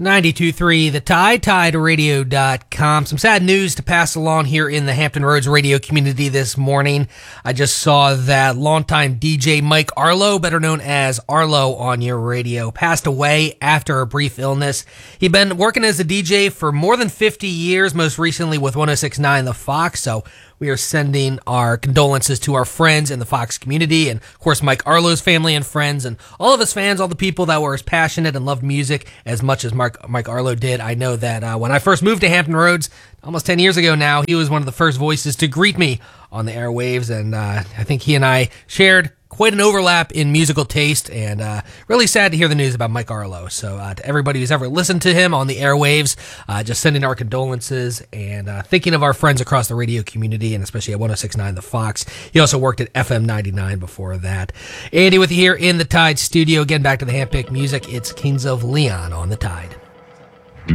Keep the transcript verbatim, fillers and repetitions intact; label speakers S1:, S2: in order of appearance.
S1: ninety-two point three The Tide, tide radio dot com. Some sad news to pass along here in the Hampton Roads radio community this morning. I just saw that longtime D J Mike Arlo, better known as Arlo on your radio, passed away after a brief illness. He'd been working as a D J for more than fifty years, most recently with one oh six point nine The Fox, so we are sending our condolences to our friends in the Fox community and, of course, Mike Arlo's family and friends and all of his fans, all the people that were as passionate and loved music as much as Mark, Mike Arlo did. I know that uh, when I first moved to Hampton Roads, almost ten years ago now, he was one of the first voices to greet me on the airwaves, and uh, I think he and I shared quite an overlap in musical taste, and uh, really sad to hear the news about Mike Arlo. So uh, to everybody who's ever listened to him on the airwaves, uh, just sending our condolences and uh, thinking of our friends across the radio community, and especially at one oh six point nine The Fox. He also worked at F M ninety-nine before that. Andy with you here in the Tide studio. Again, back to the handpicked music. It's Kings of Leon on the Tide.